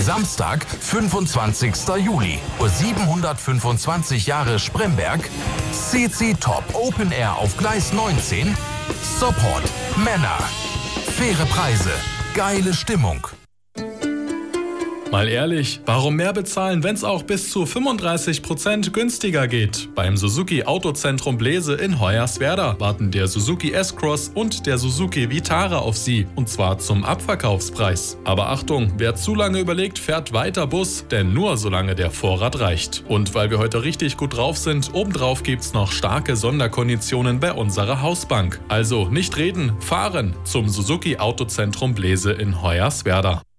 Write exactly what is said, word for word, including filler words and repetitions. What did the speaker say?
Samstag, fünfundzwanzigster Juli, Uhr siebenhundertfünfundzwanzig Jahre Spremberg, C C Top Open Air auf Gleis neunzehn, Support Männer. Faire Preise, geile Stimmung. Mal ehrlich, warum mehr bezahlen, wenn es auch bis zu fünfunddreißig Prozent günstiger geht? Beim Suzuki Autozentrum Blese in Hoyerswerda warten der Suzuki S-Cross und der Suzuki Vitara auf Sie, und zwar zum Abverkaufspreis. Aber Achtung, wer zu lange überlegt, fährt weiter Bus, denn nur solange der Vorrat reicht. Und weil wir heute richtig gut drauf sind, obendrauf gibt's noch starke Sonderkonditionen bei unserer Hausbank. Also nicht reden, fahren zum Suzuki Autozentrum Blese in Hoyerswerda.